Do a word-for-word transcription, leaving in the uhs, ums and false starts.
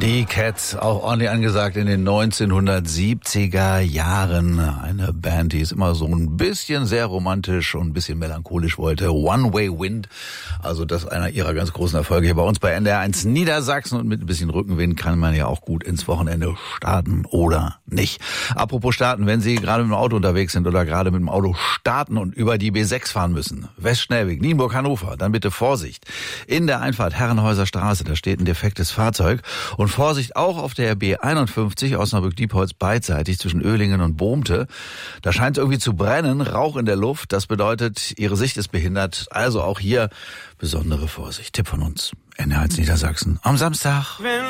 Die Cats, auch ordentlich angesagt in den neunzehnhundertsiebziger Jahren. Eine Band, die es immer so ein bisschen sehr romantisch und ein bisschen melancholisch wollte. One Way Wind, also das einer ihrer ganz großen Erfolge hier bei uns bei N D R eins Niedersachsen. Und mit ein bisschen Rückenwind kann man ja auch gut ins Wochenende starten oder nicht. Apropos starten, wenn Sie gerade mit dem Auto unterwegs sind oder gerade mit dem Auto starten und über die B sechs fahren müssen, Westschnellweg, Nienburg, Hannover, dann bitte Vorsicht. In der Einfahrt Herrenhäuser Straße, da steht ein defektes Fahrzeug. Und Vorsicht auch auf der B einundfünfzig Osnabrück-Diepholz beidseitig zwischen Oehlingen und Bohmte. Da scheint es irgendwie zu brennen, Rauch in der Luft. Das bedeutet, Ihre Sicht ist behindert. Also auch hier besondere Vorsicht. Tipp von uns. N D R eins Niedersachsen am Samstag.